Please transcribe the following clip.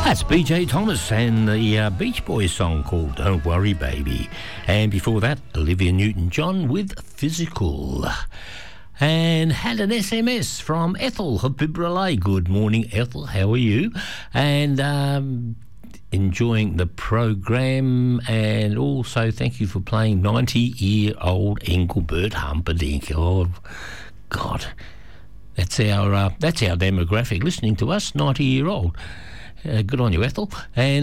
That's BJ Thomas and the Beach Boys song called Don't Worry Baby. And before that, Olivia Newton-John with Physical. And had an SMS from Ethel of Bibberley. Good morning, Ethel. How are you? And enjoying the program, and also thank you for playing 90-year-old Engelbert Humperdinck. Oh, God, that's our demographic listening to us, 90-year-old. Good on you, Ethel. And